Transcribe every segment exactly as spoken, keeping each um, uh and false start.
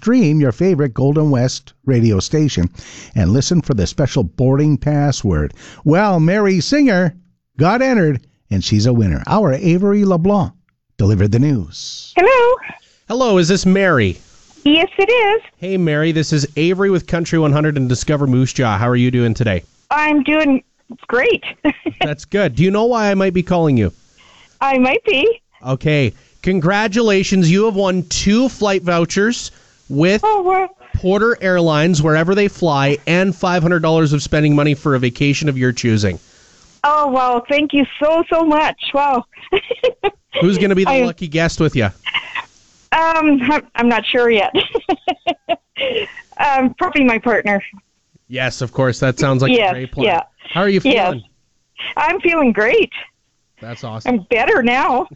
stream your favorite Golden West radio station and listen for the special boarding password. Well, Mary Singer got entered, and she's a winner. Our Avery LeBlanc delivered the news. Hello. Hello, is this Mary? Yes, it is. Hey, Mary, this is Avery with Country one hundred and Discover Moose Jaw. How are you doing today? I'm doing great. That's good. Do you know why I might be calling you? I might be. Okay. Congratulations. You have won two flight vouchers with Oh, well, Porter Airlines, wherever they fly, and five hundred dollars of spending money for a vacation of your choosing. oh, well, thank you so, so much. Wow. Who's going to be the I- lucky guest with you? Um, I'm- I'm not sure yet. um, probably my partner. Yes, of course. That sounds like Yes, a great plan. yeah. How are you Yes. feeling? I'm feeling great. That's awesome. I'm better now.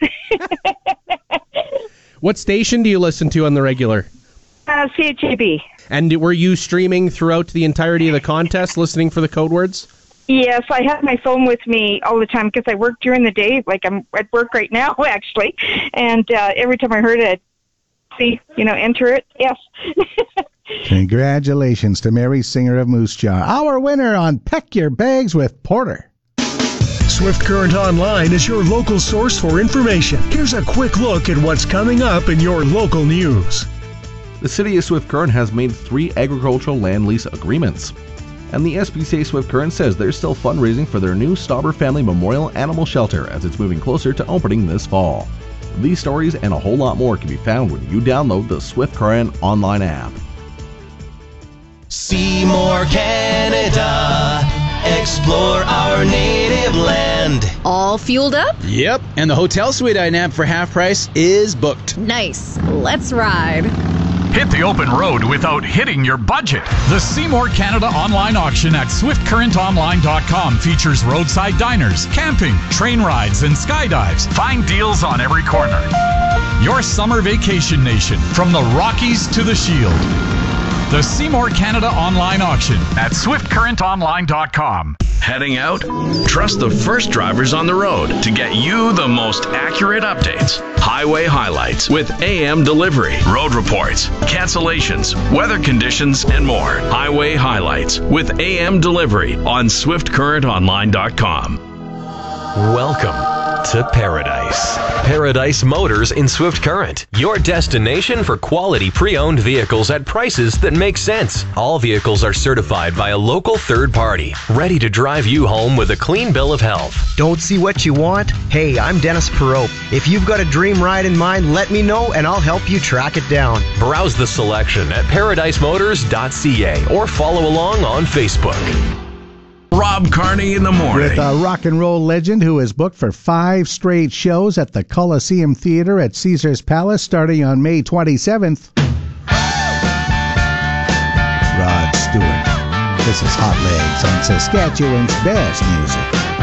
What station do you listen to on the regular? uh, C H A B. And were you streaming throughout the entirety of the contest, listening for the code words? Yes, I have my phone with me all the time because I work during the day. Like I'm at work right now, actually. And uh, every time I heard it, see, you know, enter it. Yes. Congratulations to Mary Singer of Moose Jaw, our winner on Pack Your Bags with Porter. Swift Current Online is your local source for information. Here's a quick look at what's coming up in your local news. The City of Swift Current has made three agricultural land lease agreements. And the S P C A Swift Current says they're still fundraising for their new Stauber Family Memorial Animal Shelter as it's moving closer to opening this fall. These stories and a whole lot more can be found when you download the Swift Current online app. Seymour, Canada. Explore our native land. All fueled up? Yep, and the hotel suite I nabbed for half price is booked. Nice. Let's ride. Hit the open road without hitting your budget. The Seymour Canada online auction at swift current online dot com features roadside diners, camping, train rides, and skydives. Find deals on every corner. Your summer vacation nation, from the Rockies to the Shield. The Seymour Canada online auction at swift current online dot com. Heading out? Trust the first drivers on the road to get you the most accurate updates. Highway highlights with A M delivery, road reports, cancellations, weather conditions, and more. Highway highlights with A M delivery on swift current online dot com. Welcome to Paradise. Paradise Motors in Swift Current. Your destination for quality pre-owned vehicles at prices that make sense. All vehicles are certified by a local third party, ready to drive you home with a clean bill of health. Don't see what you want? Hey, I'm Dennis Perot. If you've got a dream ride in mind, let me know and I'll help you track it down. Browse the selection at paradise motors dot c a or follow along on Facebook. Rob Carney in the morning. With a rock and roll legend who is booked for five straight shows at the Coliseum Theater at Caesars Palace starting on May twenty-seventh. Rod Stewart. This is Hot Legs on Saskatchewan's best music.